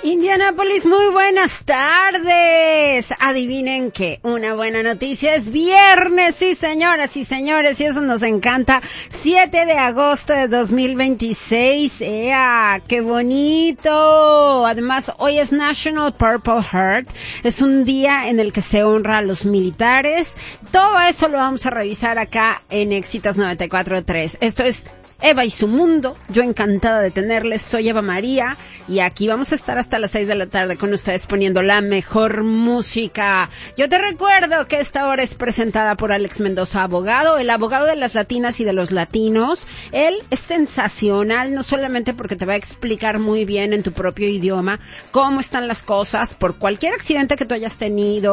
Indianápolis, muy buenas tardes. Adivinen que una buena noticia es viernes, sí señoras y señores, y eso nos encanta. 7 de agosto de 2026, ¡ea! ¡Qué bonito! Además, hoy es National Purple Heart, es un día en el que se honra a los militares. Todo eso lo vamos a revisar acá en Éxitos 94.3. Esto es Eva y su mundo. Yo encantada de tenerles, soy Eva María y aquí vamos a estar hasta las 6 de la tarde con ustedes poniendo la mejor música. Yo te recuerdo que esta hora es presentada por Alex Mendoza, abogado, el abogado de las latinas y de los latinos. Él es sensacional, no solamente porque te va a explicar muy bien en tu propio idioma cómo están las cosas por cualquier accidente que tú hayas tenido,